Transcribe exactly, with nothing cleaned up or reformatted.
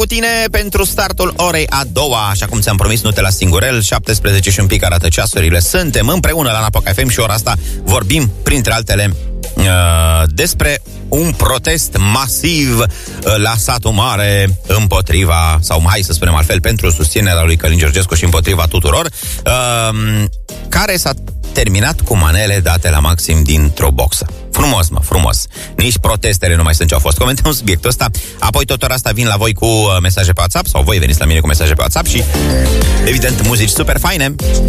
cu tine pentru startul orei a doua. Așa cum ți-am promis, nu te las singurel. șaptesprezece și un pic arată ceasurile. Suntem împreună la Napoca F M și ora asta vorbim, printre altele, uh, despre un protest masiv uh, la Satul Mare împotriva, sau hai să spunem altfel, pentru susținerea lui Călin Georgescu și împotriva tuturor, uh, care s-a terminat cu manele date la maxim dintr-o boxă. Frumos, mă, frumos. Nici protestele nu mai sunt ce au fost. Comentăm subiectul ăsta. Apoi tot ora asta vin la voi cu mesaje pe WhatsApp, sau voi veniți la mine cu mesaje pe WhatsApp și, evident, muzici super faine.